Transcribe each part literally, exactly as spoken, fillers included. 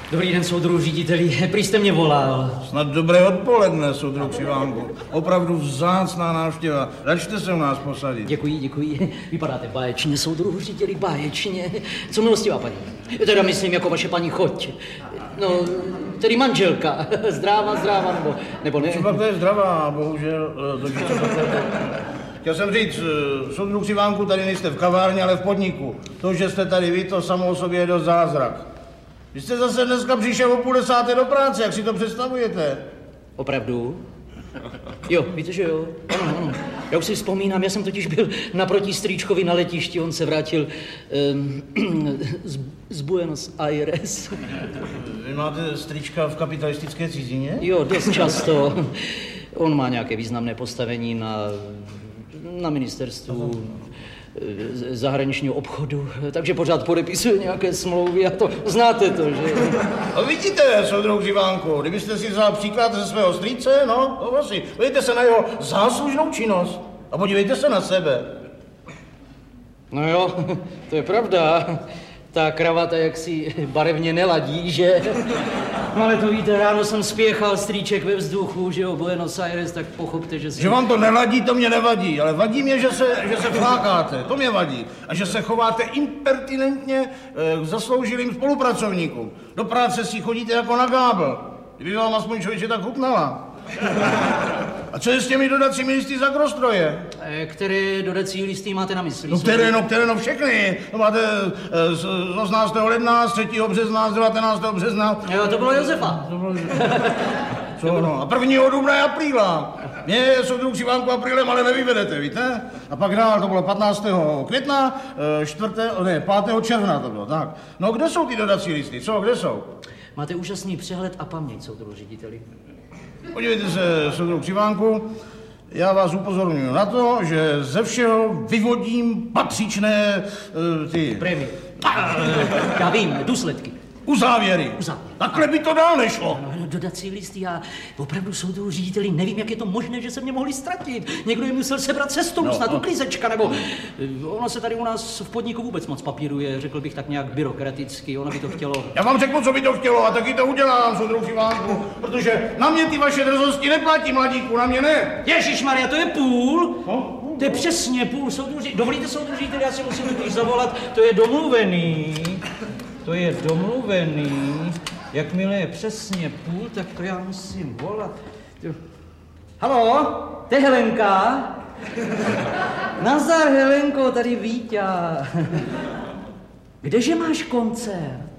Dobrý den, soudruhu řediteli, prý jste mě volal. Snad dobré odpoledne, soudruh Křivánku. Opravdu vzácná návštěva. Račte se u nás posadit. Děkuji, děkuji. Vypadáte báječně, soudruhu řediteli, báječně. Co milostivá paní? Teda myslím jako vaše paní choť. No, tedy manželka. Zdráva, zdráva, nebo, nebo ne? Třeba to je zdravá, bohužel. Chtěl jsem říct, soudruh Křivánku, tady nejste v kavárně, ale v podniku. To, že jste tady vy, to samo o sobě je dost zázrak. Vy jste zase dneska přišel o půl desáté do práce, jak si to představujete? Opravdu? Jo, víte, že jo? Ano, ano. Já už si vzpomínám, já jsem totiž byl naproti strýčkovi na letišti, on se vrátil um, z, z Buenos Aires. Vy máte strýčka v kapitalistické cizině? Jo, dost často. On má nějaké významné postavení na, na ministerstvu zahraničního obchodu, takže pořád podepisuje nějaké smlouvy a to znáte to, že? A vidíte, soudruh Křivánku, kdybyste si vzal příklad ze svého strýce, no, to vlastně, podívejte se na jeho záslužnou činnost a podívejte se na sebe. No jo, to je pravda. Ta kravata jaksi barevně neladí, že? No ale to víte, ráno jsem spěchal, strýček ve vzduchu, že jo, Buenos Aires, tak pochopte, že si... Že vám to neladí, to mě nevadí, ale vadí mě, že se, že se flákáte, to mě vadí. A že se chováte impertinentně k zasloužilým spolupracovníkům. Do práce si chodíte jako na gábl. Kdyby vám aspoň člověče tak chutnala. A co je s těmi dodacími listy z Agrostroje? Které dodací listy máte na mysli? No které, no které, no všechny. To máte z osmnáctého ledna, z třetího března, z devatenáctého března. Jo, to bylo Josefa. Co no, a prvního dubna je apríla. Mě soudruh Křivánku aprílem, ale nevyvedete, víte? A pak dál, to bylo patnáctého května, čtvrtého, ne, pátého června to bylo, tak. No kde jsou ty dodací listy, co, kde jsou? Máte úžasný přehled a paměť, soudruhu řediteli. Podívejte se, soudruh Křivánku, já vás upozorňuji na to, že ze všeho vyvodím patřičné uh, ty... Prémie. Já vím, důsledky. Uzávěry. Uzávěry. Takhle by to dál nešlo. No, no, dodací listy, já opravdu soudruhu řediteli nevím, jak je to možné, že se mě mohli ztratit. Někdo jim musel sebrat cestou, no, snad no. uklízečka, nebo... Ono se tady u nás v podniku vůbec moc papíruje, řekl bych tak nějak byrokraticky, ono by to chtělo... Já vám řeknu, co by to chtělo a taky to udělám, soudruh Křivánku, protože na mě ty vaše drzosti neplatí, mladíku, na mě ne. Ježišmarja, to je půl? No? To je přesně půl, soudruhu řediteli. Dovolíte, soudruhu řediteli, já si musím totiž zavolat, to je domluvený. To je domluvený. Jakmile je přesně půl, tak to já musím volat. Haló, to je Helenka? Nazdar, Helenko, tady Víťa. Kdeže máš koncert?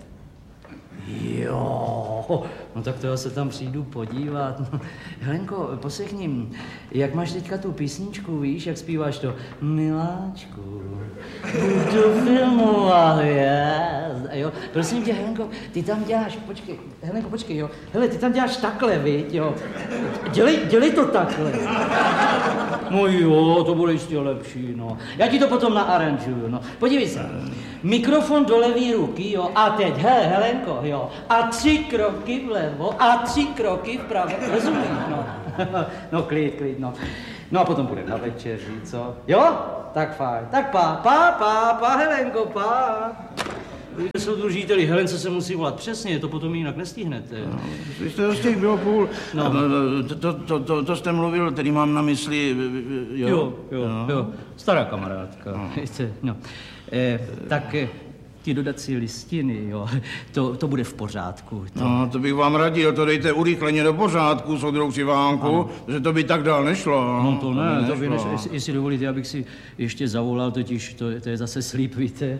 Jo, no tak to já se tam přijdu podívat. No, Helenko, poslechni, jak máš teďka tu písničku, víš, jak zpíváš to? Miláčku, budu filmovat, yes. Jo, prosím tě, Helenko, ty tam děláš, počkej, Helenko, počkej, jo, hele, ty tam děláš takhle, viď, jo, dělej, dělej to takhle. No jo, to bude jistě lepší, no. Já ti to potom naaranžuju, no. Podívej se, mikrofon do levý ruky, jo, a teď, hele, Helenko, jo, a tři kroky vlevo a tři kroky vpravo, rozumíš, no. No, klid, klid, no. No a potom bude na večeři, co? Jo? Tak fajn, tak pá, pá, pá, pá, Helenko, pá. Víte, soudruhu řediteli, Helence se musí volat přesně, to potom jinak nestihnete. No, vy jste z těch bylo půl. No. To, to, to, to, to jste mluvil, tedy mám na mysli, jo? Jo, jo, no. jo. Stará kamarádka, no. Víte, no. Eh, tak eh, ty dodací listiny, jo, to, to bude v pořádku. To... No, to bych vám radil, to dejte urychleně do pořádku, soudruh Křivánku, že to by tak dál nešlo. No to ne, to by nešlo. Jestli, jestli dovolíte, abych si ještě zavolal, totiž to, to je zase slib, víte.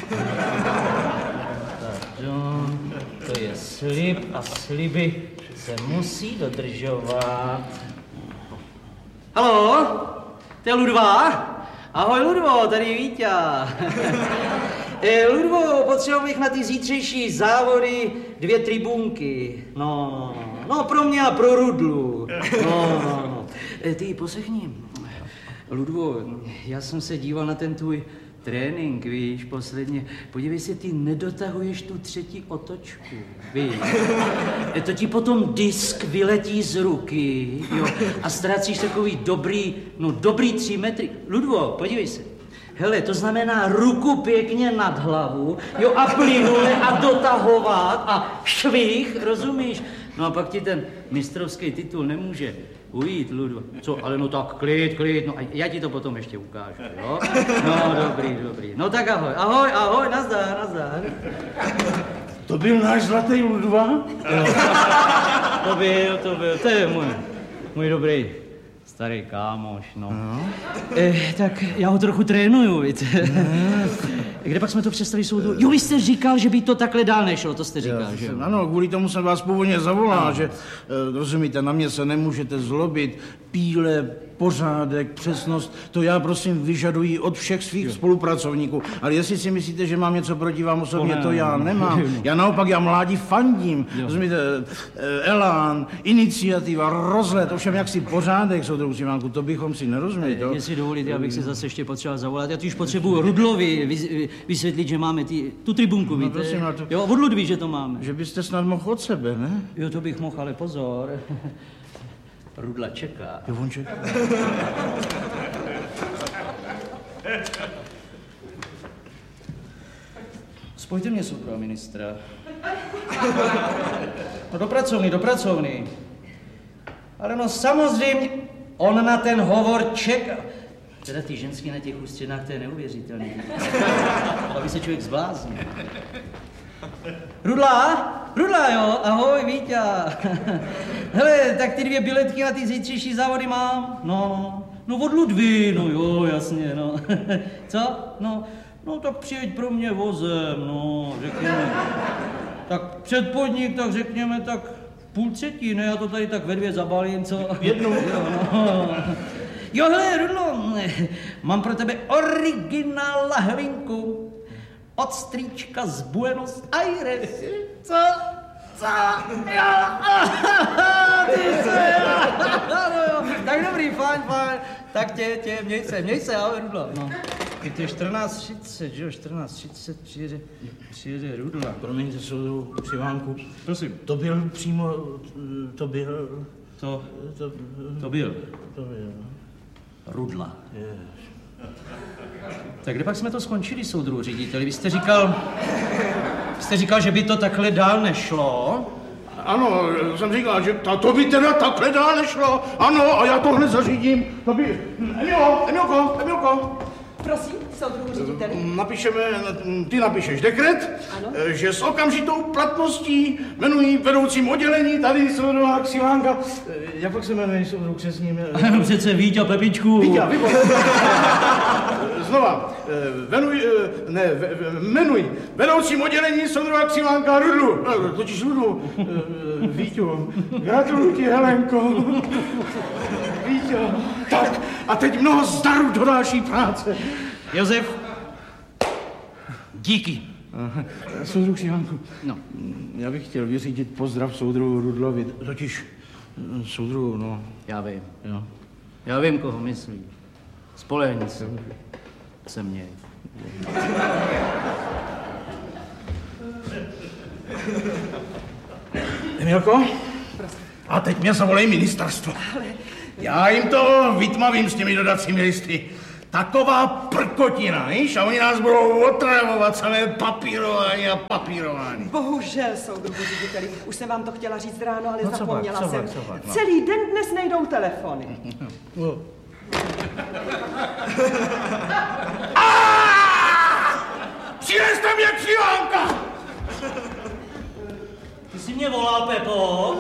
Jo, to je slib a sliby se musí dodržovat. Haló, to je Ludva? Ahoj, Ludvo, tady Víťa. e, Ludvo, potřeboval bych na ty zítřejší závody dvě tribunky. No, no, no, no, pro mě a pro Rudlu. No, no, no. E, ty, poslechni, Ludvo, já jsem se díval na ten tvůj trénink, víš, posledně. Podívej se, ty nedotahuješ tu třetí otočku, víš. E, to ti potom disk vyletí z ruky, jo, a ztrácíš takový dobrý, no dobrý tři metry. Ludvo, podívej se. Hele, to znamená ruku pěkně nad hlavu, jo, a plynule a dotahovat a švih, rozumíš? No a pak ti ten mistrovský titul nemůže ujít, Ludo. Co, ale no tak klid, klid, no a já ti to potom ještě ukážu, jo? No, dobrý, dobrý. No tak ahoj, ahoj, ahoj, nazdar, nazdar. To byl náš zlatý Ludva? Jo. To byl, to byl, to je můj, můj dobrý starý kámoš, no. no. Eh, tak já ho trochu trénuju, víte. Kde pak jsme to přestali soudu? Jo, vy jste říkal, že by to takhle dál nešlo, to jste říkal, já, že jo? Ano, kvůli tomu jsem vás původně zavolal, ano. že, e, rozumíte, na mě se nemůžete zlobit, píle, pořádek, přesnost, to já prosím vyžaduji od všech svých jo. spolupracovníků. Ale jestli si myslíte, že mám něco proti vám osobně, to, to já nemám. Já naopak, já mládí fandím. Jo. Rozumíte, elán, iniciativa, rozhled, ovšem jaksi pořádek, soudruhu Ivánku, to bychom si nerozuměli. To... Jestli dovolíte, abych si zase ještě potřeboval zavolat. Já tu už potřebuju Rudlovi vysvětlit, že máme ty, tu tribunku, no, víte? Prosím, to... Jo, od Ludví, že to máme. Že byste snad mohl od sebe, ne? Jo, to bych mohl, ale pozor. Rudla čeká. Jo, on čeká. Spojte mě s pro ministra. No do pracovny, do pracovny. Ale no samozřejmě, on na ten hovor čeká. Teda ty ženský na těch ústřenách, to je neuvěřitelný. Aby se člověk zbláznil. Rudla? Rudla, jo, ahoj, Víťa. Hele, tak ty dvě biletky na ty zítřejší závody mám. No, no od Ludví, no jo, jasně, no. Co? No, no tak přijeď pro mě vozem, no, řekněme. Tak před podnik, tak řekněme, tak půl třetí, ne, já to tady tak ve dvě zabalím, co? Jednou. Jo, no. Jo, hele, Rudlo, mám pro tebe originál lahvinku. Od strýčka z Buenos Aires. Co? Co? Jo, ty se, tak dobrý, fajn, fajn. Tak tě, tě, měj se, měj se, ahoj, Rudlo. No. Je to čtrnáct třicet, že jo, čtrnáct třicet přijede, přijede Rudla. Promiňte, soudruhu Ivánku. Prosím. To byl přímo, to byl... To, to, to byl. To byl. Rudla. Yes. Tak kde pak jsme to skončili, soudruhu řediteli? Vy jste říkal, vy jste říkal, že by to takhle dál nešlo? Ano, jsem říkal, že to, to by teda takhle dál nešlo. Ano, a já to hned zařídím. To by... Emilo, Emilko, Emilko. Prosím, soudruhu řediteli. Napíšeme, ty napíšeš dekret, ano. Že s okamžitou platností jmenují vedoucím oddělení tady soudruha Xilánka. Jak pak se jmenuje soudruh křesním? Ano, přece Víťa Pepičku. Víťa, výborně. Znova, venuj, ne, jmenuj vedoucím oddělení soudruha Xilánka Rudlu. Totiž Rudlu, Víťu, gratuluji ti, Helenko. Víťo. Tak, a teď mnoho zdarů do další práce. Josef, díky. Soudruh Ivánku, no. Já bych chtěl vyřídit pozdrav soudruhu Rudlovi, totiž soudruhu, no. Já vím. Jo. Já vím, koho myslí. Spolehni se. Se měj. Emilko? A teď mě zavolej ministerstvo. Ale... Já jim to vytmavím s těmi dodacími listy. Taková prkotina, víš? A oni nás budou otravovat samé papírování a papírování. Bohužel, soudruhu řediteli, už jsem vám to chtěla říct ráno, ale no, zapomněla co jsem. pak, co pak, no. Celý den dnes nejdou telefony. No. Přineste mě Xilánka! Ty jsi mě volal, Pepo?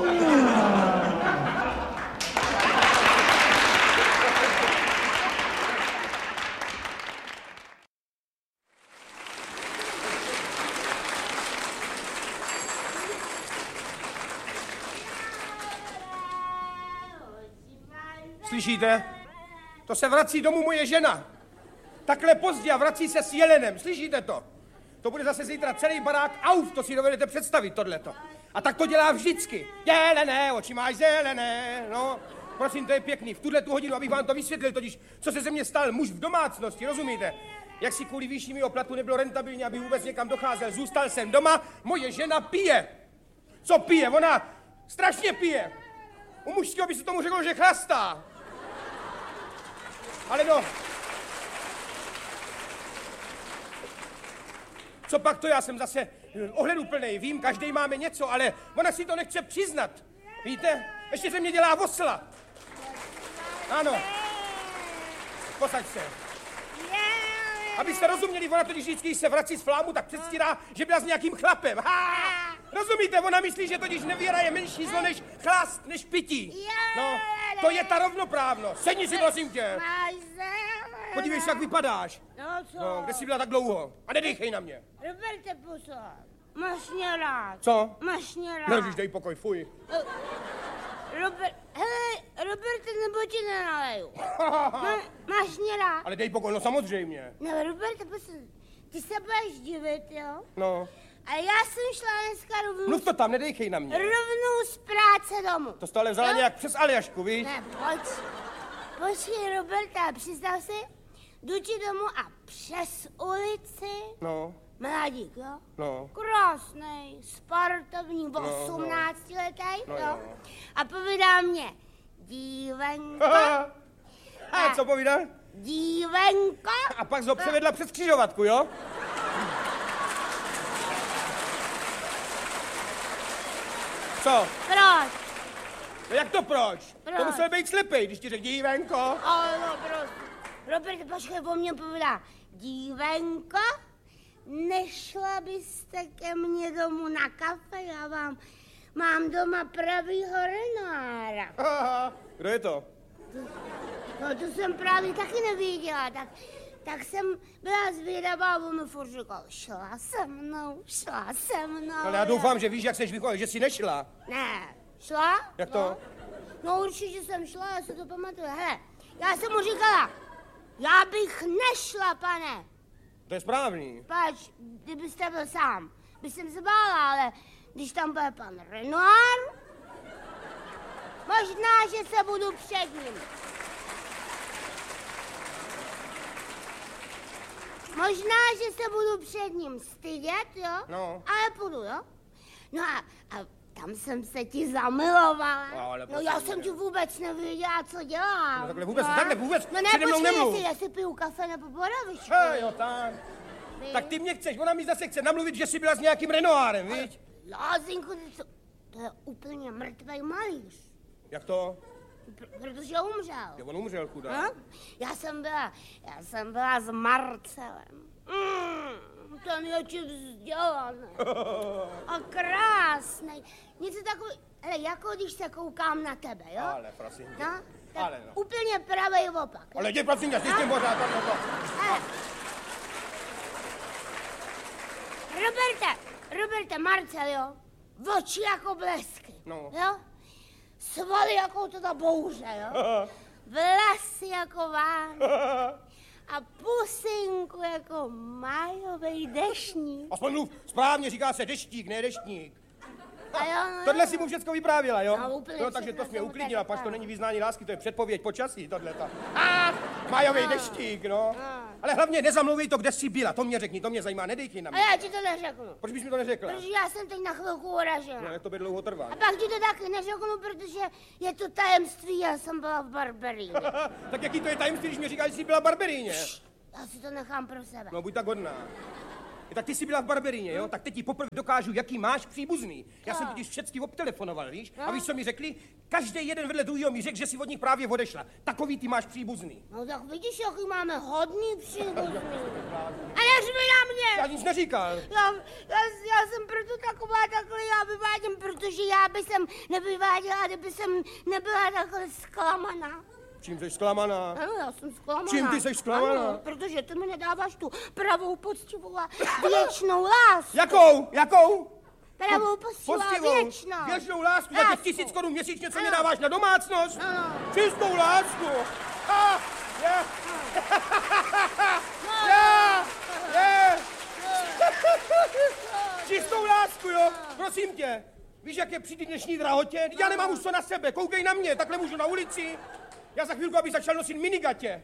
Slyšíte? To se vrací domů moje žena. Takhle pozdě a vrací se s jelenem. Slyšíte to? To bude zase zítra celý barák auf, to si dovedete představit, tohleto. A tak to dělá vždycky. Jelené, oči máš zelené, no. Prosím, to je pěkný. V tuhle tu hodinu, abych vám to vysvětlil, totiž, co se ze mě stal muž v domácnosti, rozumíte? Jak si kvůli výši mého platu nebylo rentabilní, aby vůbec někam docházel, zůstal jsem doma, moje žena pije. Co pije? Ona strašně pije. U mužského by se tomu řeklo, že chlastá. Ale no, Co pak to, já jsem zase ohleduplnej, vím, každý máme něco, ale ona si to nechce přiznat. Víte, ještě se mě dělá osla. Ano. Posaď se. Abyste rozuměli, ona totiž vždycky, když se vrací z flámu, tak předstírá, že byla s nějakým chlapem. Ha! Rozumíte, ona myslí, že totiž nevěra je menší zlo než chlast, než pití. No, to je ta rovnoprávnost. Sedni si, prosím tě. Podívej se, jak vypadáš. No co? No, kde jsi byla tak dlouho? A nedejchej na mě. Roberte, puso, máš mě rád. Co? Máš mě rád. Neříš, dej pokoj, fuj. Robert, hele, Roberte, nebo ti nenaleju. Má, máš mě rád. Ale dej pokoj, no samozřejmě. No, Roberte, puso, ty se budeš divit, jo? No. A já jsem šla dneska rovnou... Mluv to tam, nedejchej na mě. Rovnou z práce domů. To jsi ale vzala Jo? nějak přes Aljašku, víš? Ne, pojď. Počkej, Roberta, představ si, jdu ti domů a přes ulici... No, Mladík, jo? no. Krásnej, sportovní, osmnáctiletý, no, jo? jo. A povídá mě, dívenko, A co povídá? dívenko. A pak jsi ho převedla přes křižovatku, jo? Co? Proč? No jak to proč? Proč? To musel být slepej, když ti řekl dívenko. Ale no, proč? Robert, počkej, po mně povídá, dívenko, nešla byste ke mně domů na kafe, já vám mám doma pravýho Renoira. Kdo je to? No to jsem právě taky nevěděla, tak, tak jsem byla zvědavá, a on mi furt říkal, šla se mnou, šla se mnou. Ale já doufám, že víš, jak seš vychovat, že jsi nešla. Ne, šla? Jak no. to? No určitě jsem šla, já se to pamatuju. Hele, já jsem mu říkala, já bych nešla, pane. To je správný. Pač, kdybyste byl sám, by jsem se bála, ale když tam byl pan Renoir, možná, že se budu před ním. Možná, že se budu před ním stydět, jo? No. Ale půjdu, jo? No a, a tam jsem se ti zamilovala. Ale No já prosím jsem tě. ti vůbec nevěděla, co dělám. No takhle vůbec, takhle vůbec No ne, přede mnou počkej, nemluv. jestli, jestli piju kafe nebo boravičku. Hej, jo, tak. Tak ty mě chceš, ona mi zase chce namluvit, že jsi byla s nějakým Renoirem, víš? Lázinku, to, to je úplně mrtvý malíř. Jak to? Pr- protože umřel. Jo, on umřel, chudák. No? Já jsem byla, já jsem byla s Marcelem. Mm, ten je ti vzdělaný. A krásný. Něco takový, ale jako když se koukám na tebe, jo? Ale prosím tě. No, tak Ale no. úplně pravý opak. jo? Ale jdi, prosím tě, jsi s tím pořád, tak to. Ale... Roberte, Roberte, Marcel, jo? Oči jako blesky, No. jo? Svaly jako teda bouře, jo? Vlasy jako Vánoce. A pusinku jako májovej deštník. Aspoň mluv správně, říká se deštík, ne deštník. A jo, no, Tohle jo. si mu všecko vyprávěla, jo? No, úplně No, takže všechno to jsi mě jsem mu uklidnila, tak pač to vyprávěla. není vyznání lásky, to je předpověď počasí, tohleta. A májový deštík, no. No. Ale hlavně nezamlouvej to, kde jsi byla, to mě řekni, to mě zajímá, nedej na A mě. já ti to neřeknu. Proč bys mi to neřekla? Protože já jsem teď na chvilku uražena. No, jak to by dlouho trvá. A pak ti to taky neřeknu, protože je to tajemství, já jsem byla v Barberíně. Tak jaký to je tajemství, když mi říkáš, že jsi byla v Barberíně? Já si to nechám pro sebe. No, buď tak hodná. I tak ty jsi byla v Barberíně, jo? Tak teď ti poprvé dokážu, jaký máš příbuzný. Já jsem totiž všecky obtelefonoval, víš? A víš, co mi řekli? Každý jeden vedle druhého mi řekl, že si od nich právě odešla. Takový ty máš příbuzný. No tak vidíš, jaký máme hodný příbuzný. A neřvi na mě! Já nic neříkal. Já, já, já jsem proto taková takhle, já vyvádím, protože já by jsem nevyváděla, kdyby jsem nebyla takhle zklamaná. Čím jsi zklamaná? Ano, já jsem zklamaná. Čím ty jsi zklamaná? Ano, protože ty mi nedáváš tu pravou, poctivou a věčnou lásku. Jakou? Jakou? Pravou, poctivou a věčnou. Věčnou lásku za těch Lásku. tisíc korun měsíčně, co mě Ano. dáváš na domácnost? Ano. Čistou lásku. Ha, je. No, Je. Je. Čistou lásku, jo? Prosím tě. Víš, jak je při té dnešní drahotě? Já nemám už co na sebe, koukej na mě, takhle můžu na ulici. Já za chvilku, abych začal nosit minigatě.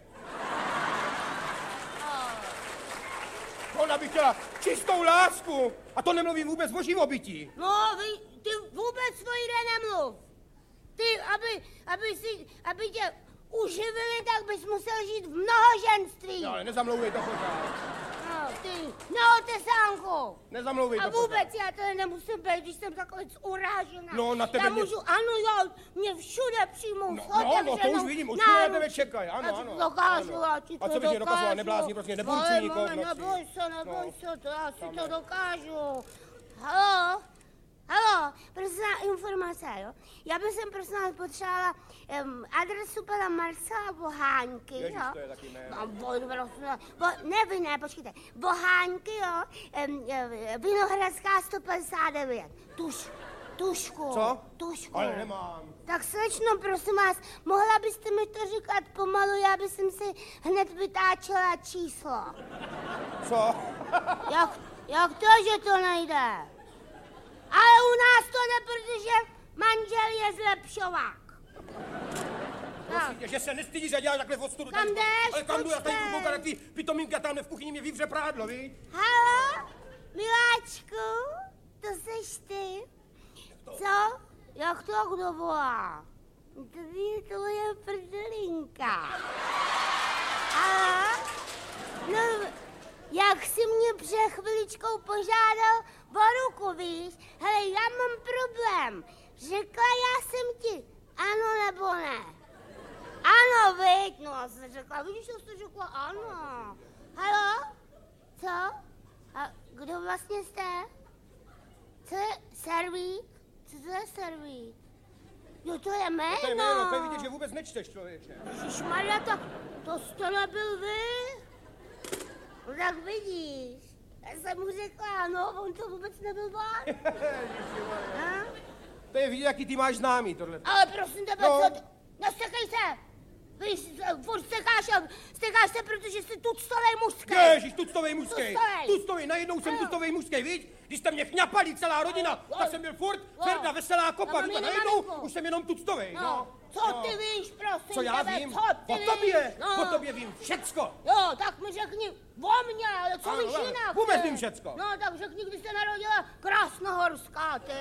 Ona by chtěla čistou lásku. A to nemluvím vůbec o živobytí. No, vy, ty vůbec svoji nemluv. Ty, aby, aby, si, aby tě uživili, tak bys musel žít v mnohoženství. No, ale nezamlouvej to pořád. No. ty, na otesánku. Nezamlouvej A to. vůbec já to nemusím být, když jsem takhle urážená. No, na tebe já mě- můžu, ano jo, mě všude přijmou No, s no, no, to otevřenou už vidím, už na náručí. tebe čekají, ano, Já ti ano, to dokážu, ano. já ti A to co bys mě dokazovala, dokážu. neblázni, prostě neburcuj Ale nikoho v mame, noci. neboj se, neboj No. se, to já si Tam to ne. dokážu. Halo? Halo, prosím vás, informace, jo? Já bych sem prosím vás potřebovala um, adresu pana Marcela Boháňky, Ježiš, jo? to je taky jméno. No, bo, prosím vás, bo, ne, vy ne, počkejte. Boháňky, jo? Um, um, Vinohradská sto padesát devět. Tuš, tušku. Co? Tušku. Ale nemám. Tak slečno, prosím vás, mohla byste mi to říkat pomalu, já bych si hned vytáčela číslo. Co? Jak, jak to, že to nejde? Ale u nás to jde, protože manžel je zlepšovák. Prosím tě, že se nestydíš a děláš takhle v odstudu. Kam tady. jdeš, Ale kam jdu, já tady počkej. budu koukat na ty pitomínky a tamhle v kuchyni mě vyvře prádlo, víš? Halo, miláčku, to seš ty? Co? Jak to kdo volá? To je tvoje prdelinka. Halo? No, jak jsi mě před chviličkou požádal o ruku, víš? Hele, já mám problém. Řekla já jsem ti ano nebo ne? Ano, viď? No, já jsem řekla, vidíš, že jsi řekla ano. Halo? Co? A kdo vlastně jste? Co je servít? Co to je servít? Jo, to je jméno. To je jméno, to je vidět, že vůbec nečteš, člověče. Ježišmarja, tak to jste nebyl vy? No tak vidíš. Já jsem mu řekla, ano, on to vůbec nebyl on. A? To je vidět, jaký ty máš známý, tohle. Ale prosím tebe, No. co ty? Nestekej se! Víš, furt stekáš, a stekáš se, protože jsi tuctovej mužský. Ježiš, tuctovej mužskej. Tuctovej. Tuctovej, najednou jsem Ano. tuctovej mužskej, víš? Když jste mě chňapali celá rodina, Jo. tak jsem byl furt Jo. tvrda, veselá kopa. No, No, mamine, najednou maminko. už jsem jenom tuctovej, no. No, co no. ty víš, prosím Co já tebe, vím? co ty O víš? tobě, No. o tobě vím všecko. Jo, tak mi řekni o mně, ale co Ano, víš ale jinak? vůbec ty? vím všecko. No, tak řekni, kdy jste narodila Krásnohorská, ty.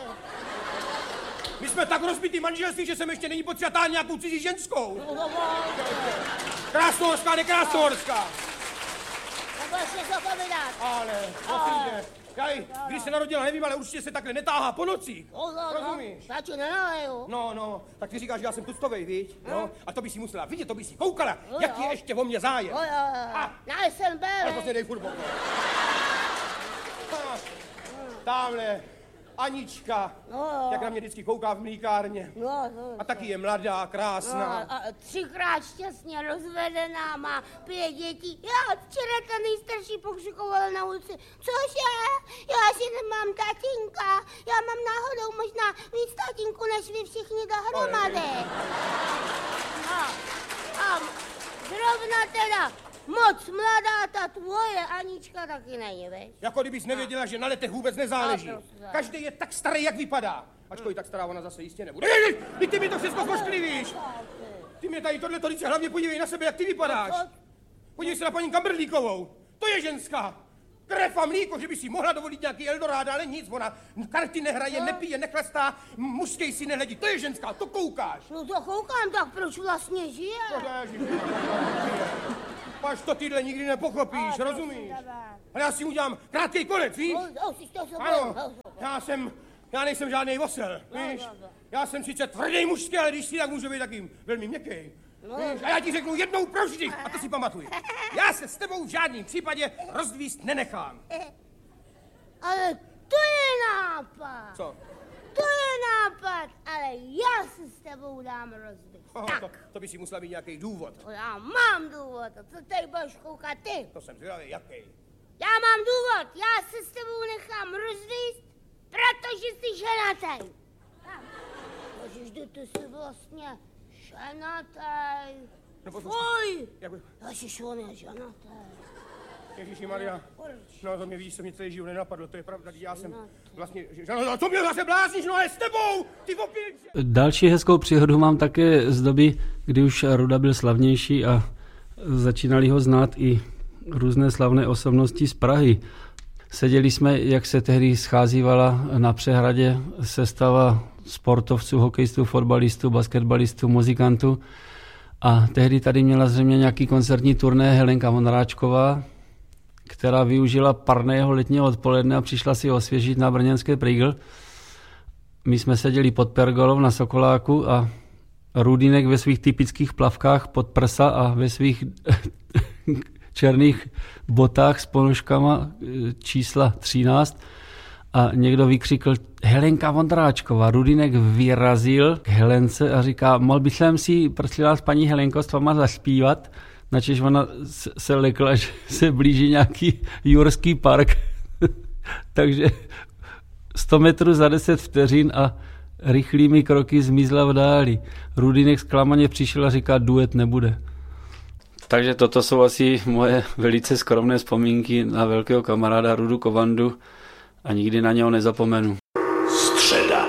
My jsme tak rozbitý manželství, že jsem ještě není potřebná nějakou cizí ženskou. No, no, no. Krásnohorská, nekrásnohorská. Nebudeš něco povídat. Ale, prosím tě, já ji, když se narodila, nevím, ale určitě se takhle netáhá po nocích. No, no, no. Rozumíš? Já ti nenaleju. No, no, tak ty říkáš, že já jsem tuctovej, viď? No, a to by si musela vidět, to by si koukala, No, jak jo. je ještě o mě zájem. Jo, jo, jo. A. Na S M B, Ale ne? prostě dej furt boko. Ha, Tamhle, Anička, No, jo. jak na mě vždycky kouká v mlíkárně. No, no. A taky je mladá, No, krásná. a třikrát šťastně rozvedená, má pět dětí. Já včera ta nejstarší pokřikovala na ulici. Cože? Já si nemám tatínka. Já mám náhodou možná víc tatínku, než vy všichni dohromady. A, a zrovna teda moc mladá ta tvoje Anička taky není, veď? Jako kdybys nevěděla, že na letech vůbec nezáleží. A, prostě. Každý je tak starý, jak vypadá. Ačkoliv tak stará ona zase jistě nebude. Ježiš, ty, ty mi to všechno zkošklivíš. Ty mě tady tohle to hlavně podívej na sebe, jak ty vypadáš. No, co? Podívej se na paní Kamberlíkovou. To je ženská. Krev a mlíko, že by si mohla dovolit nějaký Eldorado, ale nic, ona karty nehraje, No. nepije, nechlastá, mužskej si nehledí. To je ženská, to koukáš. No to koukám, tak proč vlastně žije? Máš to tyhle nikdy nepochopíš, A, rozumíš? prosím tebe. Ale já si udělám krátký konec, víš? No, no, si to sobě, Ano, no, já jsem, já nejsem žádný osel, víš? no, no. Já jsem sice tvrdý mužský, ale když si tak můžu být taky velmi měkký. No. Víš? A já ti řeknu jednou provždy, a to si pamatuj. Já se s tebou v žádném případě rozdvíst nenechám. Ale to je nápad. Co? To je nápad, ale já se s tebou dám rozbít. Oh, Tak, to, to by si musela mít nějaký důvod. to já mám důvod. A co tady budeš koukat ty? To jsem zvědavý, jaký. Já mám důvod. Já se s tebou nechám rozvíst, protože jsi ženatý. Tak. Ježiš, kdy ty jsi vlastně ženatý. No, poslušaj. Fuj! Jak by... Ježiš, on je ženatý. Ježíši Maria, Proč? no to mě víš, co mě celý život nenapadlo, to je pravda, já jsem vlastně, že, no, co mě zase blázníš, no ale s tebou, ty opilče! Další hezkou příhodu mám také z doby, kdy už Ruda byl slavnější a začínali ho znát i různé slavné osobnosti z Prahy. Seděli jsme, jak se tehdy scházívala na přehradě sestava sportovců, hokejistů, fotbalistů, basketbalistů, muzikantů. A tehdy tady měla zřejmě nějaký koncertní turné Helenka Vondráčková která využila parného letního odpoledne a přišla si osvěžit na brněnské Prýgl. My jsme seděli pod pergolou na Sokoláku a Rudínek ve svých typických plavkách pod prsa a ve svých černých botách s ponožkama čísla třináct a někdo vykřikl Helenka Vondráčková. Rudínek vyrazil k Helence a říká, mohl bych si, prosím vás, paní Helenko, s váma zaspívat? Načež ona se lekla, že se blíží nějaký jurský park. Takže sto metrů za deset vteřin a rychlými kroky zmizla v dáli. Rudínek zklamaně přišel a říká, duet nebude. Takže toto jsou asi moje velice skromné vzpomínky na velkého kamaráda Rudu Kovandu a nikdy na něho nezapomenu. Středa.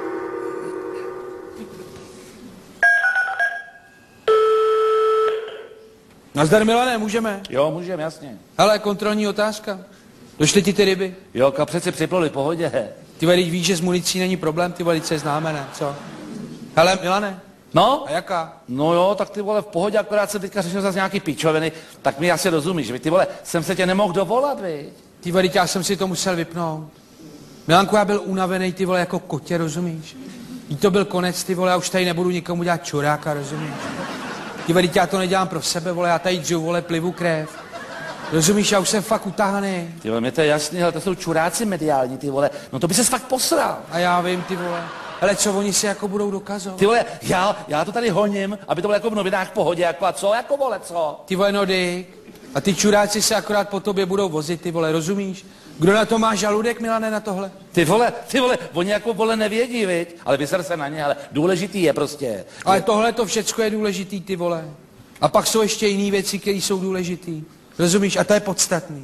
Nazdar, Milane, můžeme? Jo, můžeme, jasně. Hele, kontrolní otázka. Došly ti ty ryby? Jo, kapřeci připluli, pohodě. Ty vole, víš, že s municí není problém, ty vole, se známe, ne? Co? Hele, Milane. No? A jaká? No jo, tak ty vole, v pohodě, akorát jsem teďka řešil zase nějaký pičoviny, tak mi asi rozumíš, že ty vole, jsem se tě nemohl dovolat, viď? Ty vole, já jsem si to musel vypnout. Milanku, já byl unavený, ty vole, jako kotě, rozumíš? Jí to byl konec, ty vole, já už tady nebudu nikomu dělat čuráka, rozumíš? Ty vole, já to nedělám pro sebe, vole, já tady dřu, vole, plivu krev. Rozumíš, já už jsem fakt utahaný. Ty vole, mě to je jasný, ale to jsou čuráci mediální, ty vole, no to by ses fakt posral. A já vím, ty vole. Hele, co oni si jako budou dokazovat? Ty vole, já, já to tady honím, aby to bylo jako v novinách v pohodě, jako a co, jako vole, co? Ty vole, no dyk. A ty čuráci se akorát po tobě budou vozit, ty vole, rozumíš? Kdo na to má žaludek, Milane, na tohle? Ty vole, ty vole, oni jako vole nevědí, viď? Ale vyser se na ně, ale důležitý je prostě. Ale tohle to všecko je důležitý, ty vole. A pak jsou ještě jiné věci, které jsou důležitý. Rozumíš? A to je podstatný.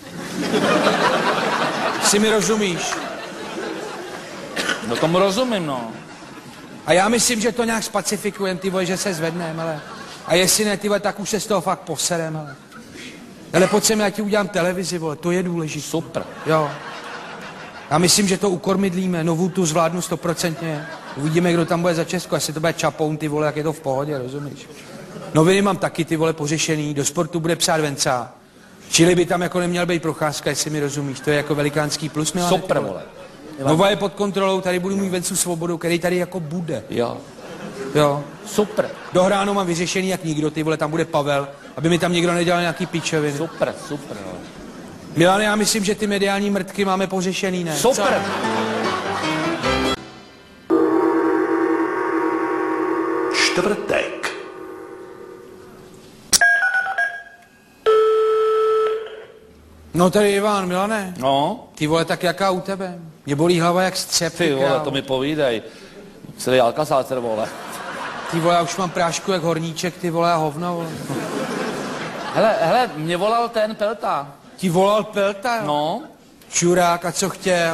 Si mi rozumíš? No tomu rozumím, no. A já myslím, že to nějak spacifikujeme, ty vole, že se zvedneme, ale. A jestli ne, ty vole, tak už se z toho fakt poserem, ale. Ale pojď sem, já ti udělám televizi, vole, to je důležité. Super. Jo. Já myslím, že to ukormidlíme, novou tu zvládnu stoprocentně. Uvidíme, kdo tam bude za Česko, jestli to bude Čapoun, ty vole, jak je to v pohodě, rozumíš? Noviny mám taky, ty vole, pořešený, do sportu bude psát Vencá. Čili by tam jako neměl být Procházka, jestli mi rozumíš, to je jako velikánský plus, Milane. Super, vole. Nova je pod kontrolou, tady budu mít Vencu Svobodu, který tady jako bude. Jo. Jo. Super. Do ráno mám vyřešený jak nikdo, ty vole, tam bude Pavel, aby mi tam někdo nedělal nějaký pičoviny. Super, super, no. Milane, já myslím, že ty mediální mrtky máme pořešený, ne? Super. Čtvrtek. No tady Ivan, Milane. No? Ty vole, tak jaká u tebe? Mě bolí hlava jak střep. Ty vole, to mi povídej. Celý Alcasácer, vole. Ty vole, já už mám prášku jak horníček, ty vole, a hovno, vole. Hele, hele, mě volal ten Pelta. Ti volal Pelta, jo? No? Čurák, a co chtěl?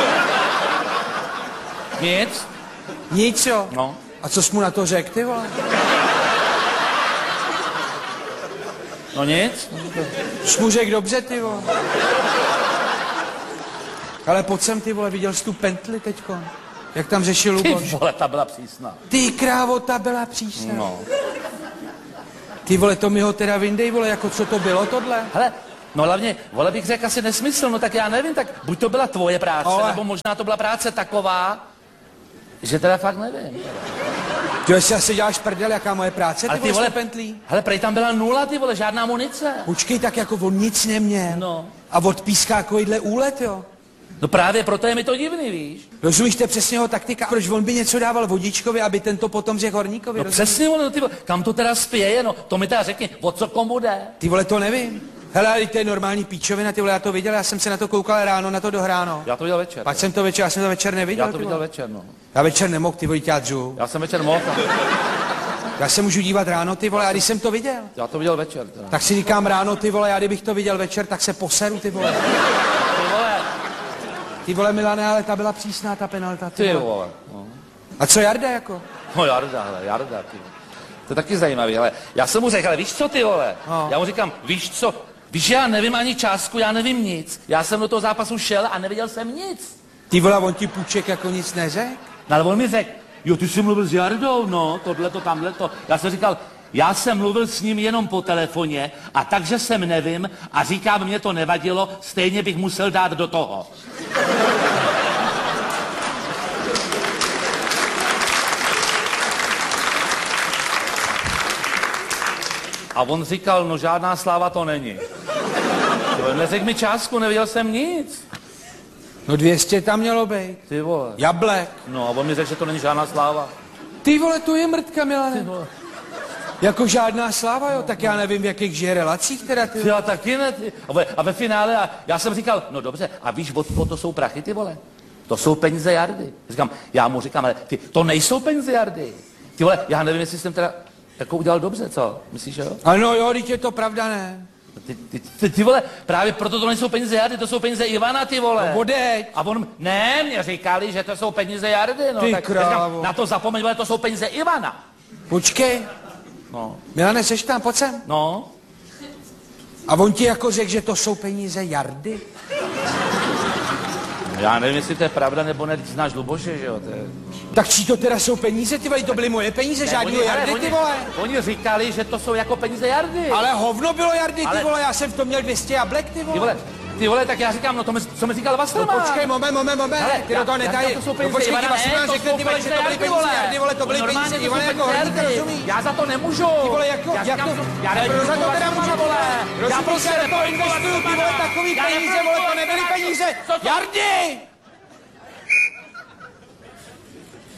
Nic? Nic, jo? No. A co jsi mu na to řekl, ty vole? No nic? Jsi mu řekl dobře, ty vole. Ale pojď sem, ty vole, viděl jsi tu Pentli teďko? Jak tam řešil Ty Luboš? vole, ta byla přísná. Ty krávo, ta byla přísná. No. Ty vole, to mi ho teda vyndej, vole, jako co to bylo tohle? Hele, no hlavně, vole bych řekl asi nesmysl, no tak já nevím, tak buď to byla tvoje práce, Ale... nebo možná to byla práce taková, že teda fakt nevím. Ty jestli asi děláš prdel, jaká moje práce, ty, ty vole, vole, Pentlí? Hele, prej tam byla nula, ty vole, žádná munice. Počkej, tak jako on nic neměl. No. A odpíská takovýhle úlet, jo? No právě proto je mi to divný, víš? Rozumíš, to je přesně jeho taktika. Proč on by něco dával vodičkovi, aby ten to potom řekl horníkovi? No rozumíš? přesně, vole, no, ty vole, kam to teda spěje, no, to mi teda řekni, o co komu jde? Ty vole, to nevím. Hele, ale to je normální píčovina, ty vole, já to viděl, já jsem se na to koukal ráno, na to dohráno. Já to viděl večer. Pak jsem to večer, já jsem to večer neviděl, Já to ty viděl vole. večer, no. Já večer nemohl, ty vole, já dřu. Já jsem večer mohl. Já se můžu dívat ráno, ty vole, a když jsem to viděl, Já to viděl večer, teda. tak si říkám ráno, ty vole, já kdybych to viděl večer, tak se poseru, ty vole. Ty vole, Ty vole, Milane, ale ta byla přísná, ta penalta, ty, ty vole. vole. No. A co Jarda, jako? No Jarda, hele, Jarda, ty vole. To je taky zajímavý, ale já jsem mu řekl, ale víš co, ty vole? No. Já mu říkám, víš co, víš, já nevím ani částku, já nevím nic. Já jsem do toho zápasu šel a neviděl jsem nic. Ty vole, on ti půjček jako nic neřekl? No ale on mi řekl, jo, ty jsi mluvil s Jardou, no, tohle to, tamhle to. Já jsem říkal, Já jsem mluvil s ním jenom po telefoně a takže jsem nevím a říkám, mě to nevadilo, stejně bych musel dát do toho. A on říkal, no žádná sláva to není. Neřekl mi částku, nevěděl jsem nic. No dvě stě tam mělo být. Ty vole. Jablek. No a on mi řekl, že to není žádná sláva. Ty vole, to je mrtka, Milane. Jako žádná sláva, jo? Tak já nevím, v jakých žije relacích teda, ty. Já taky ne, ty. A ve, a ve finále, a já jsem říkal, no dobře, a víš, od koho to jsou prachy, ty vole? To jsou peníze Jardy. Říkám, já mu říkám, ale ty, to nejsou peníze Jardy. Ty vole, já nevím, jestli jsem teda jako udělal dobře, co? Myslíš, jo? Ano, jo, teď je to pravda, ne? Ty, ty, ty, ty vole, právě proto to nejsou peníze Jardy, to jsou peníze Ivana, ty vole. No odeď. A on, ne, mě říkali, že to jsou peníze Jardy, no. Ty tak krávo. říkám, na to zapomeň, vole, to jsou peníze Ivana. Počkej. No. Milane, seš tam, pojď sem. No. A on ti jako řekl, že to jsou peníze Jardy? Já nevím, jestli to je pravda, nebo ne, znáš Luboše, že jo, to je... Tak čí to teda jsou peníze, ty vole, to byly moje peníze, žádný Jardy, oni, ty vole. Oni říkali, že to jsou jako peníze Jardy. Ale hovno bylo Jardy, Ale... ty vole, já jsem v tom měl dvě stě jablek, ty vole. Ty vole, ty vole, tak já říkám, no to mi, co mi říkal Vastrama. No počkej, moment, moment, moment, Hele, ty do toho já- já netají. říkám, to jsou No peníze počkej, Ivana, ty vlastně ne, nám to řekli, jsou ty vole, že peníze to byly Jardy, peníze Jardy, vole, to byly Normálně peníze to jsou Ivana jako peníze horníka, Jardy. rozumíš? Já za to nemůžu. Ty vole, jako, já jak říkám, to, já ale nebudu kdo za to teda Vastrama, může, vole. Já Rozumíš, prostě já do toho nepojdu investuju, ty vole, takový Já peníze, nepojdu vole, to Vastrama. nebyly peníze Co to- Jardy!